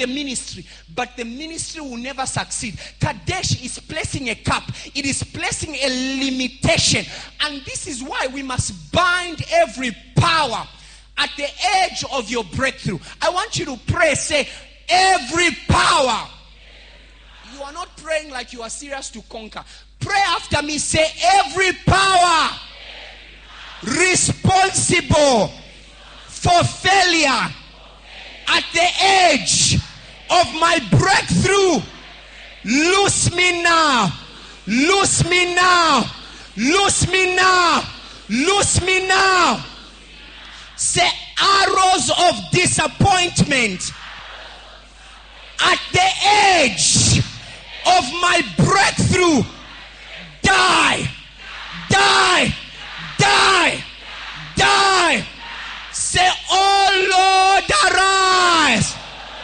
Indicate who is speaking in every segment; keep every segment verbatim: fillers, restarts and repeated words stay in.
Speaker 1: the ministry, but the ministry will never succeed. Kadesh is placing a cap. It is placing a limitation. And this is why we must bind every power at the edge of your breakthrough. I want you to pray, say, every power. You are not praying like you are serious to conquer. Pray after me, say, every power responsible for failure at the edge of my breakthrough, loose me now, loose me now, loose me now, loose me now. Say, arrows of disappointment at the edge of my breakthrough, die, die, die, die. Say, oh Lord, arise.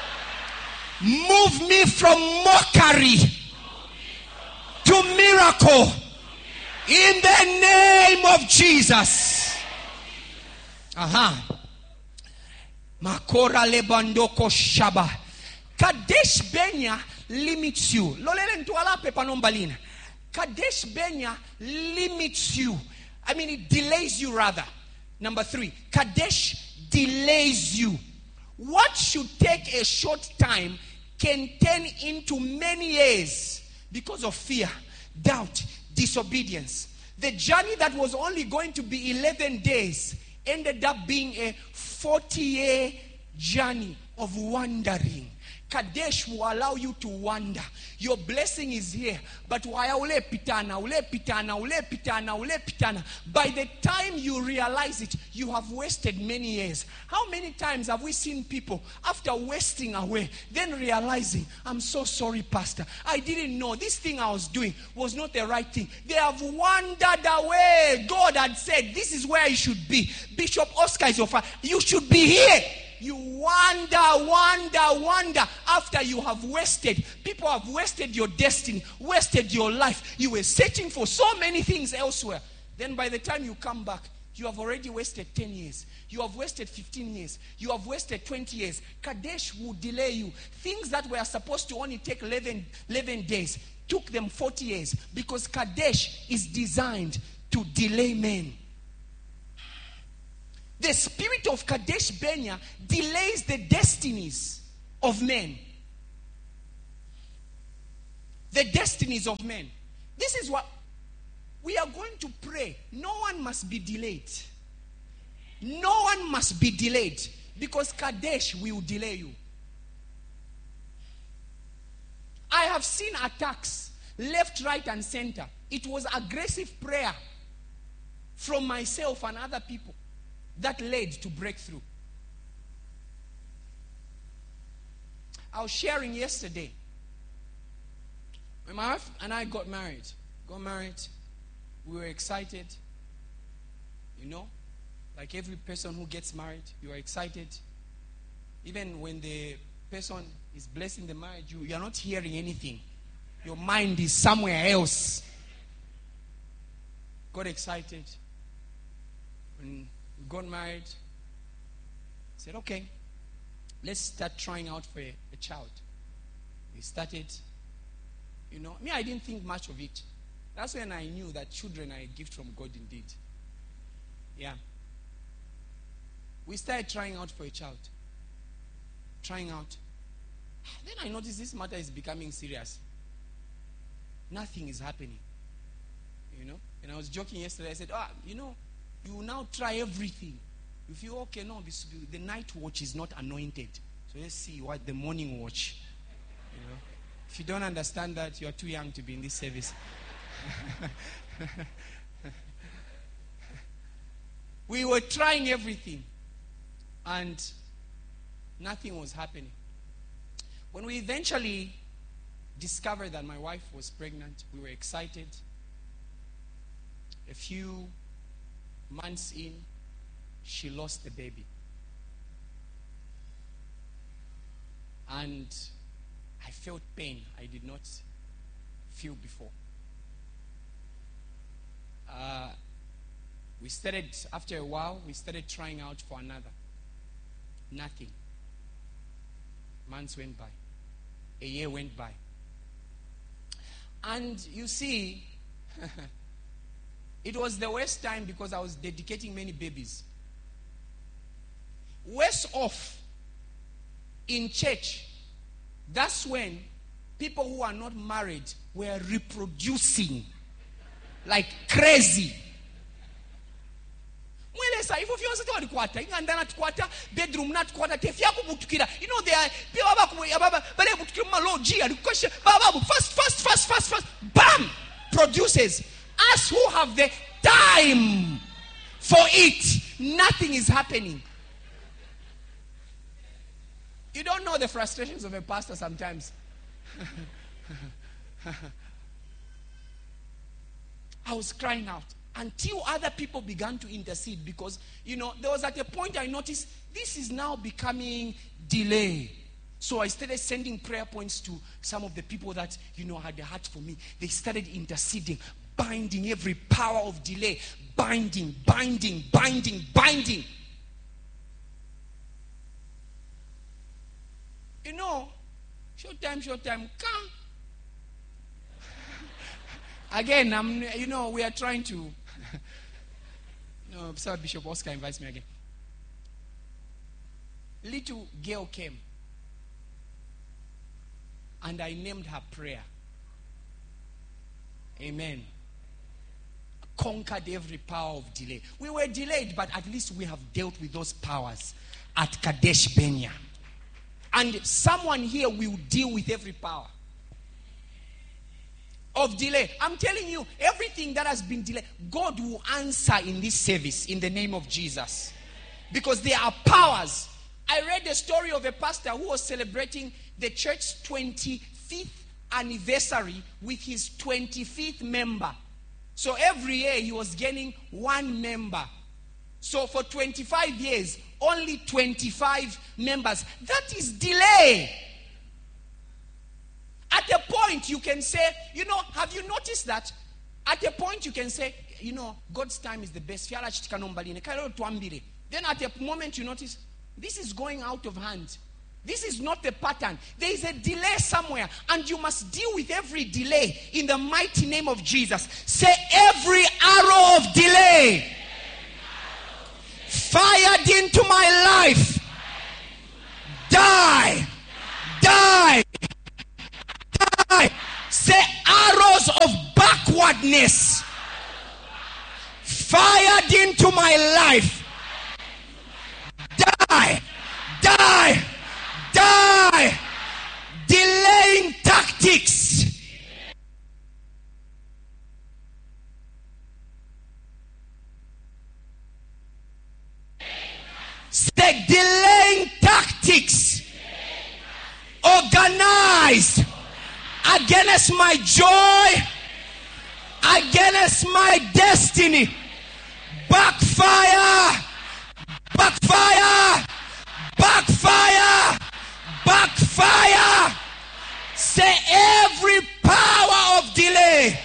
Speaker 1: Move me from mockery to miracle in the name of Jesus. Aha. Makora lebandoko shaba. Kadesh Benya limits you. Lolele ntwala pepa nombalina. Kadesh Benya limits you. I mean, it delays you rather. Number three, Kadesh delays you. What should take a short time can turn into many years because of fear, doubt, disobedience. The journey that was only going to be eleven days ended up being a forty-year journey of wandering. Kadesh will allow you to wander. Your blessing is here. But why ule pitana, ule pitana, ule pitana, ule pitana. By the time you realize it, you have wasted many years. How many times have we seen people after wasting away, then realizing, I'm so sorry, Pastor. I didn't know this thing I was doing was not the right thing. They have wandered away. God had said, this is where you should be. Bishop Oscar is your father. You should be here. You wander, wander, wander after you have wasted. People have wasted your destiny, wasted your life. You were searching for so many things elsewhere. Then by the time you come back, you have already wasted ten years. You have wasted fifteen years. You have wasted twenty years. Kadesh will delay you. Things that were supposed to only take eleven, eleven days took them forty years because Kadesh is designed to delay men. The spirit of Kadesh Benya delays the destinies of men. The destinies of men. This is what we are going to pray. No one must be delayed. No one must be delayed because Kadesh will delay you. I have seen attacks left, right, and center. It was aggressive prayer from myself and other people that led to breakthrough. I was sharing yesterday. When my wife and I got married, got married, we were excited. You know, like every person who gets married, you are excited. Even when the person is blessing the marriage, you, you are not hearing anything. Your mind is somewhere else. Got excited. When we got married, said, okay, let's start trying out for a, a child. We started, you know, me, I didn't think much of it. That's when I knew that children are a gift from God indeed. Yeah. We started trying out for a child. Trying out. Then I noticed this matter is becoming serious. Nothing is happening. You know? And I was joking yesterday. I said, ah, you know, you will now try everything. You feel, okay, no, this, the night watch is not anointed. So let's see what the morning watch. You know? If you don't understand that, you are too young to be in this service. We were trying everything. And nothing was happening. When we eventually discovered that my wife was pregnant, we were excited. A few months in, she lost the baby. And I felt pain I did not feel before. Uh, we started, after a while, we started trying out for another. Nothing. Months went by. A year went by. And you see, it was the worst time because I was dedicating many babies. Worse off in church, that's when people who are not married were reproducing like crazy. Mwelesa hivyo vyonse twalikwata ingandana tukwata bedroom na tukwata tefya kubutukira. You know they are people baba baba bale butukira maloji alikosha baba fast fast fast fast fast bam produces. Us who have the time for it, nothing is happening. You don't know the frustrations of a pastor sometimes. I was crying out until other people began to intercede because, you know, there was at a point I noticed this is now becoming delay. So I started sending prayer points to some of the people that, you know, had a heart for me. They started interceding, binding every power of delay, binding, binding, binding, binding. You know, short time, short time, come. Again, I'm, you know, we are trying to. No, Sir Bishop Oscar invites me again. Little girl came, and I named her Prayer. Amen. Conquered every power of delay. We were delayed, but at least we have dealt with those powers at Kadesh Barnea. And someone here will deal with every power of delay. I'm telling you, everything that has been delayed, God will answer in this service in the name of Jesus. Because there are powers. I read the story of a pastor who was celebrating the church's twenty-fifth anniversary with his twenty-fifth member. So every year he was getting one member. So for twenty-five years, only twenty-five members. That is delay. At a point you can say, you know, have you noticed that? At a point you can say, you know, God's time is the best. Then at a moment you notice, this is going out of hand. This is not the pattern. There is a delay somewhere, and you must deal with every delay in the mighty name of Jesus. Say, every arrow of delay fired into my life, die, die, die. Say, arrows of backwardness fired into my life, die, die, die. Delaying tactics. Say, delaying tactics organized against my joy, against my destiny. Backfire, backfire, backfire, backfire. Say, every power of delay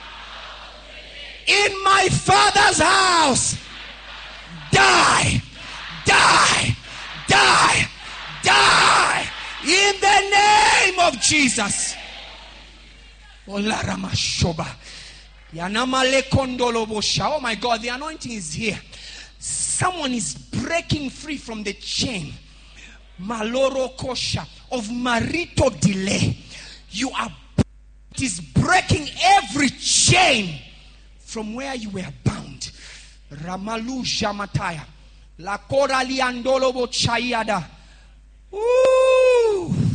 Speaker 1: in my Father's house, die, die, die, die in the name of Jesus. Oh my God, the anointing is here. Someone is breaking free from the chain, maloro kosha, of marital delay. You are, it is breaking every chain from where you were bound. Ramalu Jamataya. La Kora Liandolobo Chayada. Ooh.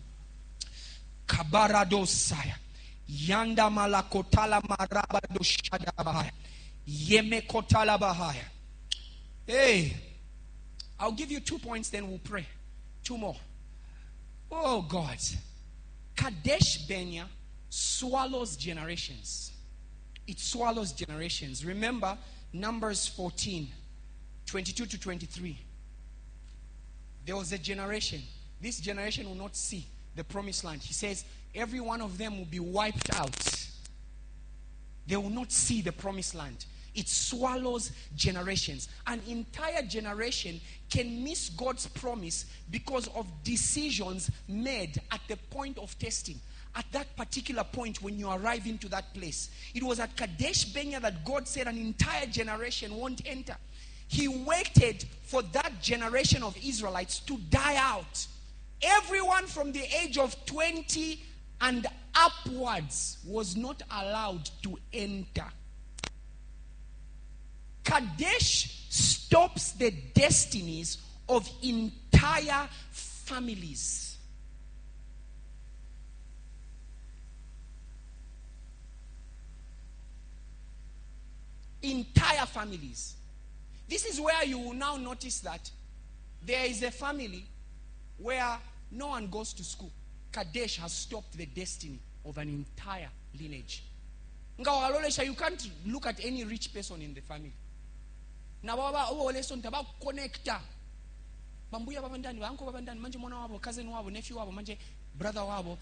Speaker 1: Kabaradosaya. Yanda Malakotala Marabado Shadabahaya. Yeme Kotala Bahaya. Hey, I'll give you two points, then we'll pray. Two more. Oh God. Kadesh Barnea swallows generations. It swallows generations. Remember Numbers fourteen, twenty-two to twenty-three. There was a generation. This generation will not see the promised land. He says every one of them will be wiped out. They will not see the promised land. It swallows generations. An entire generation can miss God's promise because of decisions made at the point of testing. At that particular point when you arrive into that place. It was at Kadesh Barnea that God said an entire generation won't enter. He waited for that generation of Israelites to die out. Everyone from the age of twenty and upwards was not allowed to enter. Kadesh stops the destinies of entire families. Entire families. This is where you will now notice that there is a family where no one goes to school. Kadesh has stopped the destiny of an entire lineage. You can't look at any rich person in the family. Na baba olesson taba connecta. Bambuya baba ndani, uncle baba ndani, manje mwana wabo, cousin wabo, nephew wabo, manje brother wabo.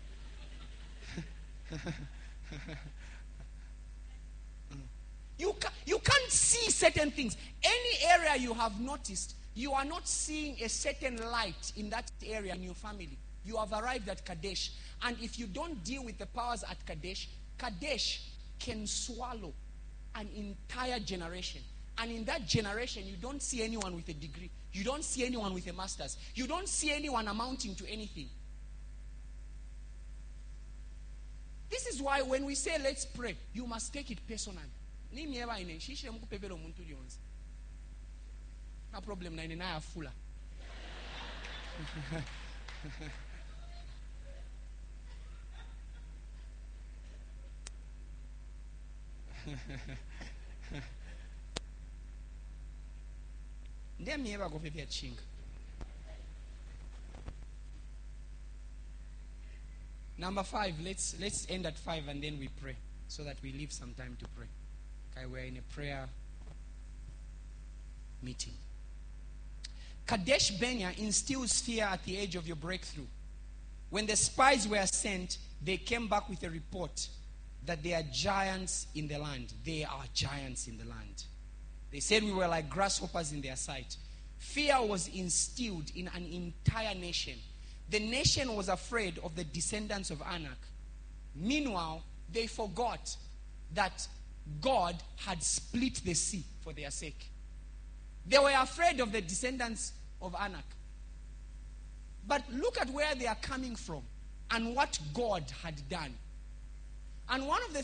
Speaker 1: You, ca- you can't see certain things. Any area you have noticed, you are not seeing a certain light in that area in your family. You have arrived at Kadesh. And if you don't deal with the powers at Kadesh, Kadesh can swallow an entire generation. And in that generation, you don't see anyone with a degree. You don't see anyone with a master's. You don't see anyone amounting to anything. This is why when we say let's pray, you must take it personal. No problem, na ina fula. Ndiye mieba go pepe chinga. Number five, let's let's end at five and then we pray so that we leave some time to pray. Okay, we're in a prayer meeting. Kadesh Barnea instills fear at the edge of your breakthrough. When the spies were sent, they came back with a report that there are giants in the land. There are giants in the land. They said we were like grasshoppers in their sight. Fear was instilled in an entire nation. The nation was afraid of the descendants of Anak. Meanwhile, they forgot that God had split the sea for their sake. They were afraid of the descendants of Anak. But look at where they are coming from and what God had done. And one of the